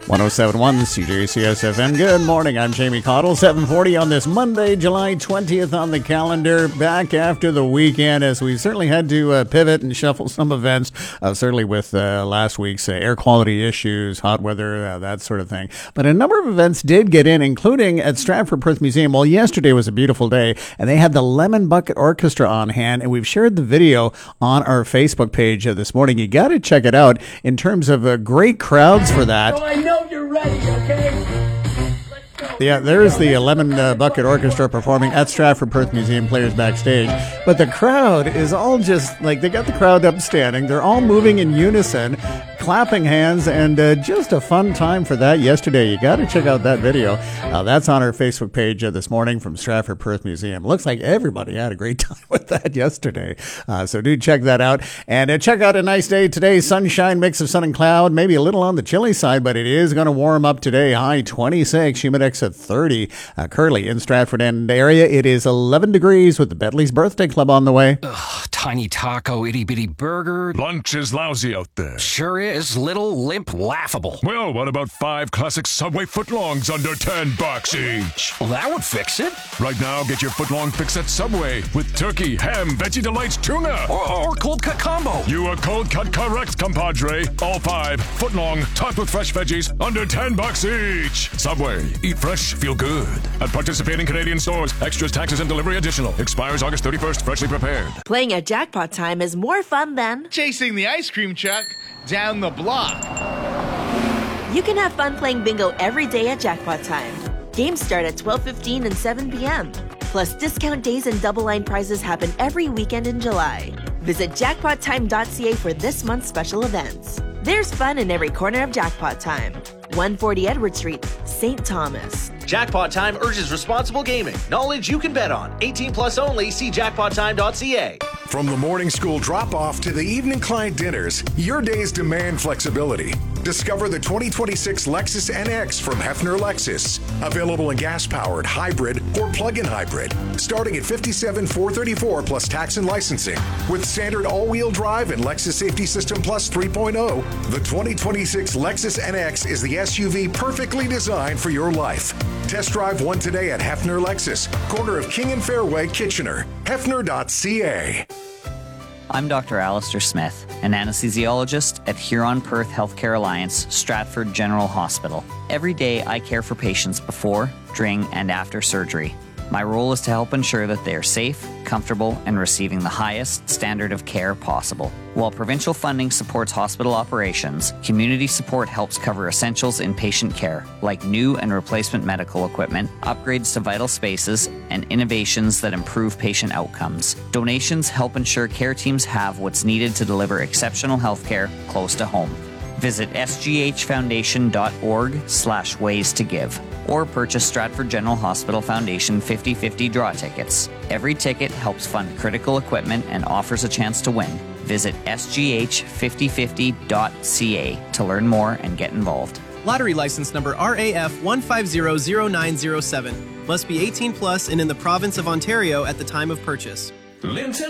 107.1 CJCS FM. Good morning. I'm Jamie Cottle. 7:40 on this Monday, July 20th on the calendar. Back after the weekend, as we certainly had to pivot and shuffle some events, certainly with last week's air quality issues, hot weather, that sort of thing. But a number of events did get in, including at Stratford Perth Museum. Well, yesterday was a beautiful day, and they had the Lemon Bucket Orchestra on hand, and we've shared the video on our Facebook page this morning. You got to check it out in terms of great crowds for that. So I know you're ready, okay? Yeah, there's the Lemon Bucket Orchestra performing at Stratford Perth Museum, players backstage. But the crowd is all just, like, they got the crowd up standing. They're all moving in unison, clapping hands, and just a fun time for that yesterday. You got to check out that video. That's on our Facebook page this morning from Stratford Perth Museum. Looks like everybody had a great time with that yesterday. So do check that out. And check out a nice day today. Sunshine, mix of sun and cloud, maybe a little on the chilly side, but it is going to warm up today. High 26, humidex at 30. Currently in Stratford and area, it is 11 degrees with the Bentley's Birthday Club on the way. Ugh, tiny taco, itty-bitty burger. Lunch is lousy out there. Sure is. Little, limp, laughable. Well, what about 5 classic Subway footlongs under $10 each? Well, that would fix it. Right now, get your footlong fix at Subway with turkey, ham, Veggie Delights, tuna. Or cold cut combo. You are cold cut correct, compadre. All 5 footlong, topped with fresh veggies, under $10 each. Subway. Eat fresh, feel good. At participating Canadian stores. Extras, taxes, and delivery additional. Expires August 31st. Freshly prepared. Playing at Jackpot Time is more fun than chasing the ice cream truck down the block. You can have fun playing bingo every day at Jackpot Time. Games start at 12:15 and 7 p.m. Plus, discount days and double line prizes happen every weekend in July. Visit jackpottime.ca for this month's special events. There's fun in every corner of Jackpot Time. 140 Edward Street, St. Thomas. Jackpot Time urges responsible gaming. Knowledge you can bet on. 18 plus only. See jackpottime.ca. From the morning school drop-off to the evening client dinners, your days demand flexibility. Discover the 2026 Lexus NX from Hefner Lexus. Available in gas-powered, hybrid, or plug-in hybrid. Starting at $57,434 plus tax and licensing. With standard all-wheel drive and Lexus Safety System Plus 3.0, the 2026 Lexus NX is the SUV perfectly designed for your life. Test drive one today at Hefner Lexus, corner of King and Fairway, Kitchener. Hefner.ca. I'm Dr. Alistair Smith, an anesthesiologist at Huron Perth Healthcare Alliance, Stratford General Hospital. Every day I care for patients before, during, and after surgery. My role is to help ensure that they are safe, comfortable, and receiving the highest standard of care possible. While provincial funding supports hospital operations, community support helps cover essentials in patient care, like new and replacement medical equipment, upgrades to vital spaces, and innovations that improve patient outcomes. Donations help ensure care teams have what's needed to deliver exceptional healthcare close to home. Visit sghfoundation.org/ways to give or purchase Stratford General Hospital Foundation 50/50 draw tickets. Every ticket helps fund critical equipment and offers a chance to win. Visit sgh5050.ca to learn more and get involved. Lottery license number RAF 1500907. Must be 18 plus and in the province of Ontario at the time of purchase.